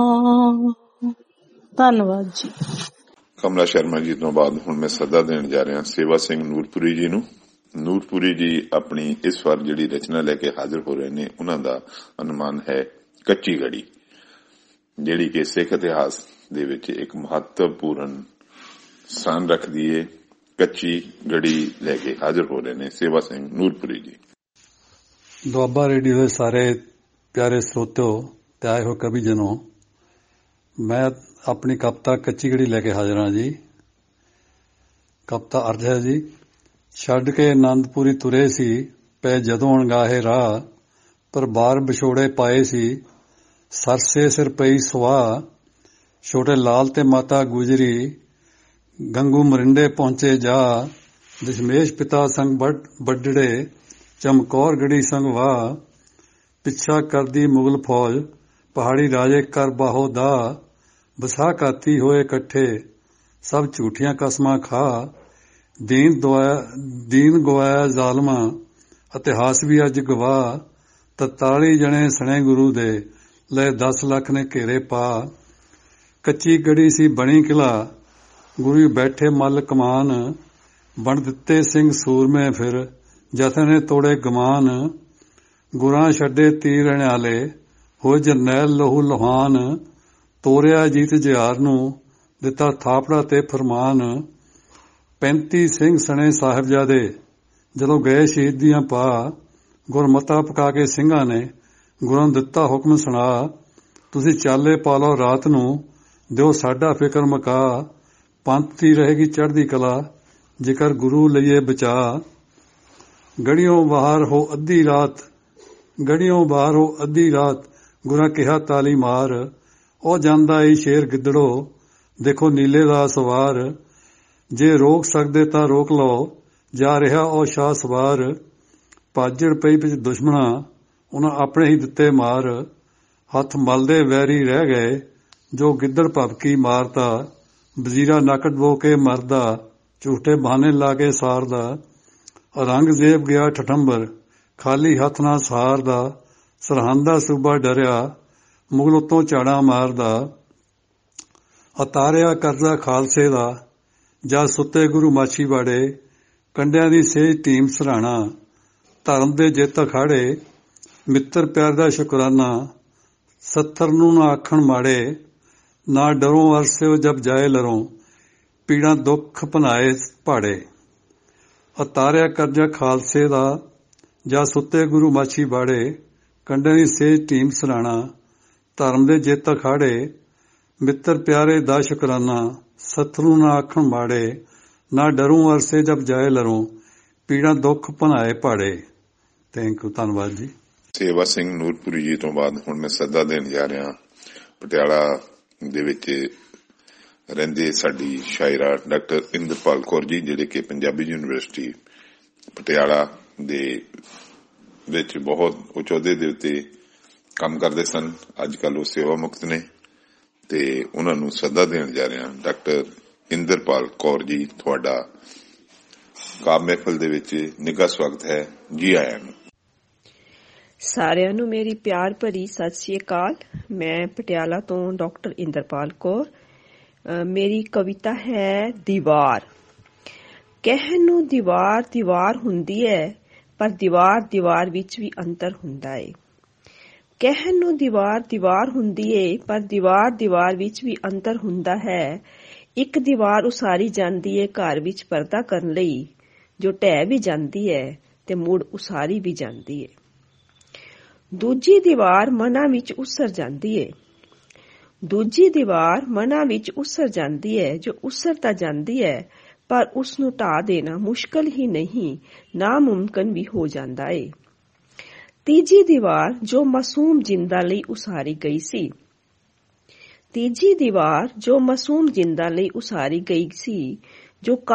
ਧੰਨਵਾਦ ਜੀ। ਕਮਲਾ ਸ਼ਰਮਾ ਜੀ ਤੋਂ ਬਾਅਦ ਹੁਣ ਮੈਂ ਸੱਦਾ ਦੇਣ ਜਾ ਰਿਹਾ ਸੇਵਾ ਸਿੰਘ ਨੂਰਪੁਰੀ ਜੀ ਨੂੰ। ਨੂਰਪੁਰੀ ਜੀ ਆਪਣੀ ਇਸ ਵਾਰ ਜਿਹੜੀ ਰਚਨਾ ਲੈ ਕੇ ਹਾਜ਼ਰ ਹੋ ਰਹੇ ਨੇ, ਉਹਨਾਂ ਦਾ ਅਨੁਮਾਨ ਹੈ ਕੱਚੀ ਗੜੀ, ਜਿਹੜੀ ਕਿ ਸਿੱਖ ਇਤਿਹਾਸ ਦੇ ਵਿੱਚ ਇੱਕ ਮਹੱਤਵਪੂਰਨ ਸਥਾਨ ਰੱਖਦੀ ਹੈ। ਕੱਚੀ ਗੜੀ ਲੈ ਕੇ ਹਾਜ਼ਰ ਹੋ ਰਹੇ ਨੇ ਸੇਵਾ ਸਿੰਘ ਨੂਰਪੁਰੀ ਜੀ। ਦੁਆਬਾ ਰੇਡੀਓ ਦੇ ਸਾਰੇ ਪਿਆਰੇ ਸਰੋਤਿਓ ਤੇ ਆਏ ਹੋ ਕਵੀ ਜਨੋ, ਮੈਂ ਆਪਣੀ ਕਵਿਤਾ ਕੱਚੀ ਗੜੀ ਲੈ ਕੇ ਹਾਜ਼ਰ ਹਾਂ ਜੀ। ਕਵਿਤਾ ਅਰਜ਼ ਹੈ ਜੀ। ਛੱਡ ਕੇ ਆਨੰਦਪੁਰੀ ਤੁਰੇ ਸੀ, ਪੈ ਜਦੋਂ ਅਣਗਾਹੇ ਰਾਹ, ਪਰ ਬਾਰ ਵਿਛੋੜੇ ਪਾਏ ਸੀ, ਸਰਸੇ ਸਿਰ ਪਈ ਸੁਆਹ। ਛੋਟੇ ਲਾਲ ਤੇ ਮਾਤਾ ਗੁਜਰੀ, ਗੰਗੂ ਮਰਿੰਡੇ ਪਹੁੰਚੇ ਜਾ, ਦਸ਼ਮੇਸ਼ ਪਿਤਾ ਸੰਗ ਵੱਡੜੇ, ਚਮਕੌਰ ਗੜੀ ਸੰਗ ਵਾਹ। ਪਿੱਛਾ ਕਰਦੀ ਮੁਗਲ ਫੌਜ, ਪਹਾੜੀ ਰਾਜੇ ਕਰ ਬਾਹੋ ਦਾ, ਵਸਾ ਕਾਤੀ ਹੋਏ ਇਕੱਠੇ, ਸਭ ਝੂਠੀਆਂ ਕਸਮਾਂ ਖਾ। ਦੀਨ ਗਵਾਇਆ ਜ਼ਾਲਮਾਂ, ਇਤਿਹਾਸ ਵੀ ਅੱਜ ਗਵਾਹ। 43 ਜਣੇ ਸਣੇ ਗੁਰੂ ਦੇ, ਲੈ 10 ਲੱਖ ਨੇ ਘੇਰੇ ਪਾ। ਕੱਚੀ ਗੜੀ ਸੀ ਬਣੀ ਕਿਲਾ, ਗੁਰੂ ਬੈਠੇ ਮੱਲ ਕਮਾਨ। ਬਣ ਦਿੱਤੇ ਸਿੰਘ ਸੂਰਮੇ ਫਿਰ, ਜਥੇ ਨੇ ਤੋੜੇ ਗਮਾਨ। ਗੁਰਾਂ ਛੱਡੇ ਤੀਰ ਅਣਿਆਲੇ, ਹੋਏ ਜਰਨੈਲ ਲਹੂ ਲੁਹਾਨ। ਤੋਰਿਆ ਜੀਤ ਜਿਹਾਰ ਨੂੰ, ਦਿੱਤਾ ਥਾਪੜਾ ਤੇ ਫਰਮਾਨ। 35 ਸਿੰਘ ਸਣੇ ਸਾਹਿਬਜ਼ਾਦੇ, ਜਦੋਂ ਗਏ ਸ਼ਹੀਦੀਆਂ ਪਾ। ਗੁਰਮਤਾ ਪਕਾ ਕੇ ਸਿੰਘਾਂ ਨੇ, ਗੁਰਾਂ ਨੂੰ ਦਿੱਤਾ ਹੁਕਮ ਸੁਣਾ। ਤੁਸੀਂ ਚਾਲੇ ਪਾ ਲਓ ਰਾਤ ਨੂੰ, ਦਿਓ ਸਾਡਾ ਫਿਕਰ ਮੁਕਾ। ਪੰਥ ਦੀ ਰਹੇਗੀ ਚੜ੍ਹਦੀ ਕਲਾ, ਜੇਕਰ ਗੁਰੂ ਲਈਏ ਬਚਾ। ਗੜੀਓਂ ਬਾਹਰ ਹੋ ਅੱਧੀ ਰਾਤ, ਗੜੀਓਂ ਬਾਹਰ ਹੋ ਅੱਧੀ ਰਾਤ, ਗੁਰਾਂ ਕਿਹਾ ਤਾਲੀ ਮਾਰ। ਉਹ ਜਾਂਦਾ ਈ ਸ਼ੇਰ ਗਿੱਦੜੋ, ਦੇਖੋ ਨੀਲੇ ਦਾ ਸਵਾਰ। ਜੇ ਰੋਕ ਸਕਦੇ ਤਾਂ ਰੋਕ ਲਓ, ਜਾ ਰਿਹਾ ਉਹ ਸ਼ਾਹ ਸਵਾਰ। ਭਾਜੜ ਪਈ ਵਿੱਚ ਦੁਸ਼ਮਣਾ, ਉਹਨਾਂ ਆਪਣੇ ਹੀ ਦਿੱਤੇ ਮਾਰ। ਹੱਥ ਮਲਦੇ ਵੈਰੀ ਰਹਿ ਗਏ, ਜੋ ਗਿੱਦੜ ਭਬਕੀ ਮਾਰਦਾ। ਵਜ਼ੀਰਾ ਨੱਕ ਡਬੋ ਕੇ ਮਰਦਾ, ਝੂਠੇ ਬਹਾਨੇ ਲਾ ਕੇ ਸਾਰਦਾ। ਔਰੰਗਜ਼ੇਬ ਗਿਆ ਠਠੰਬਰ, ਖਾਲੀ ਹੱਥ ਨਾਲ ਸਹਾਰਦਾ। ਸਰਹੰਦ ਦਾ ਸੂਬਾ ਡਰਿਆ, ਮੁਗਲ ਉੱਤੋਂ ਝਾੜਾਂ ਮਾਰਦਾ। ਉਤਾਰਿਆ ਕਰਜ਼ਾ ਖਾਲਸੇ ਦਾ, ਜਦ ਸੁੱਤੇ ਗੁਰੂ ਮਾਛੀਵਾੜੇ। ਕੰਡਿਆਂ ਦੀ ਸੇਜ ਟੀਮ ਸਰਾਣਾ, ਧਰਮ ਦੇ ਜਿੱਤ ਅਖਾੜੇ। ਮਿੱਤਰ ਪਿਆਰ ਦਾ ਸ਼ੁਕਰਾਨਾ, 70 ਨੂੰ ਨਾ ਆਖਣ ਮਾੜੇ। ਨਾ ਡਰੋਂ ਅਰਸਿਓ ਜਬ ਜਾਏ ਲਰੋਂ, ਪੀੜਾਂ ਦੁੱਖ ਭਨਾਏ ਭਾੜੇ। ਉਤਾਰਿਆ ਕਰਜ਼ਾ ਖਾਲਸੇ ਦਾ, ਜਦ ਸੁੱਤੇ ਗੁਰੂ ਮਾਛੀਵਾੜੇ। ਕੰਡਿਆਂ ਦੀ ਸੇਜ ਟੀਮ ਸਰਾਣਾ, ਧਰਮ ਦੇ ਜਿੱਤ ਅਖਾੜੇ। ਮਿੱਤਰ ਪਿਆਰੇ ਦਾ ਸ਼ੁਕਰਾਨਾ, 70 ਨੂੰ ਨਾ ਆਖਣ ਮਾੜੇ। ਨਾ ਡਰੂੰ ਅਰਸੇ ਜਬ ਜਾਏ ਲਰੋਂ, ਪੀੜਾਂ ਦੁੱਖ ਭਨਾਏ ਭਾੜੇ। ਥੈਂਕ ਯੂ, ਧੰਨਵਾਦ ਜੀ। ਸੇਵਾ ਸਿੰਘ ਨੂਰਪੁਰੀ ਜੀ ਤੋਂ ਬਾਅਦ ਹੁਣ ਮੈਂ ਸੱਦਾ ਦੇਣ ਜਾ ਰਿਹਾ ਪਟਿਆਲਾ ਦੇ ਵਿੱਚ ਰਹਿੰਦੇ ਸਾਡੀ ਸ਼ਾਇਰਾ ਡਾਕਟਰ ਇੰਦਰਪਾਲ ਕੌਰ ਜੀ, ਜਿਹੜੇ ਕਿ ਪੰਜਾਬੀ ਯੂਨੀਵਰਸਿਟੀ ਪਟਿਆਲਾ ਦੇ ਵਿੱਚ ਬਹੁਤ ਉੱਚ ਅਹੁਦੇ ਦੇ ਉੱਤੇ ਕੰਮ ਕਰਦੇ ਸਨ। ਅੱਜ ਕੱਲ੍ਹ ਉਹ ਸੇਵਾ ਮੁਕਤ ਨੇ ਤੇ ਉਹਨਾਂ ਨੂੰ ਸੱਦਾ ਦੇਣ ਜਾ ਰਿਹਾ। ਡਾਕਟਰ ਇੰਦਰਪਾਲ ਕੌਰ ਜੀ, ਤੁਹਾਡਾ ਕਾਵਿ ਮਹਿਫਲ ਦੇ ਵਿੱਚ ਨਿੱਘਾ ਸਵਾਗਤ ਹੈ। ਜੀ ਆਇਆਂ ਨੂੰ। ਸਾਰਿਆਂ ਨੂੰ ਮੇਰੀ ਪਿਆਰ ਭਰੀ ਸਤਿ ਸ੍ਰੀ ਅਕਾਲ। ਮੈਂ ਪਟਿਆਲਾ ਤੋਂ ਡਾਕਟਰ ਇੰਦਰਪਾਲ ਕੌਰ। ਮੇਰੀ ਕਵਿਤਾ ਹੈ ਦੀਵਾਰ। ਕਹਿਣ ਨੂੰ ਦੀਵਾਰ ਦੀਵਾਰ ਹੁੰਦੀ ਹੈ, ਪਰ ਦੀਵਾਰ ਦੀਵਾਰ ਵਿੱਚ ਵੀ ਅੰਤਰ ਹੁੰਦਾ ਏ। ਕਹਿਣ ਨੂੰ ਦੀਵਾਰ ਦੀਵਾਰ ਹੁੰਦੀ ਏ, ਪਰ ਦੀਵਾਰ ਦੀਵਾਰ ਵਿੱਚ ਵੀ ਅੰਤਰ ਹੁੰਦਾ ਹੈ। ਇੱਕ ਦੀਵਾਰ ਉਸਾਰੀ ਜਾਂਦੀ ਏ ਘਰ ਵਿੱਚ ਪਰਦਾ ਕਰਨ ਲਈ, ਜੋ ਢਹਿ ਵੀ ਜਾਂਦੀ ਹੈ ਤੇ ਮੁੜ ਉਸਾਰੀ ਵੀ ਜਾਂਦੀ ਏ। ਦੂਜੀ ਦੀਵਾਰ ਮਨਾਂ ਵਿੱਚ ਉਸਰ ਜਾਂਦੀ ਏ। ਦੂਜੀ ਦੀਵਾਰ ਮਨਾਂ ਵਿੱਚ ਉਸਰ ਜਾਂਦੀ ਹੈ, ਜੋ ਉਸਰ ਤਾਂ ਜਾਂਦੀ ਹੈ, ਪਰ ਉਸ ਨੂੰ ਢਾਹ ਦੇਣਾ ਮੁਸ਼ਕਲ ਹੀ ਨਹੀਂ, ਨਾਮੁਮਕਿਨ ਵੀ ਹੋ ਜਾਂਦਾ ਏ। ਤੀਜੀ ਦੀਵਾਰ ਜੋ ਮਾਸੂਮ ਜਿੰਦਾ ਲਈ ਉਸਾਰੀ ਗਈ ਸੀ। ਤੀਜੀ ਦੀਵਾਰ ਜੋ ਮਾਸੂਮ ਜਿੰਦਾ ਲਈ ਉਸਾਰੀ ਗਈ ਸੀ, ਜੋ